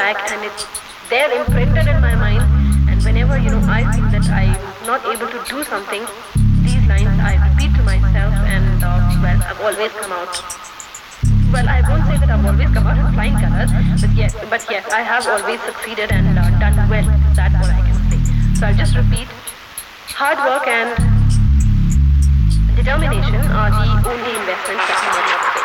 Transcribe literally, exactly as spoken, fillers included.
back, and it's there imprinted in my mind. And whenever, you know, I feel that I'm not able to do something, these lines I repeat to myself, and uh, well, I've always come out. Well, I won't say that I've always come out in flying colors, but yes, but yes, I have always succeeded and uh, done well. That's what I can say. So I'll just repeat: hard work and determination are the only investments that you must have.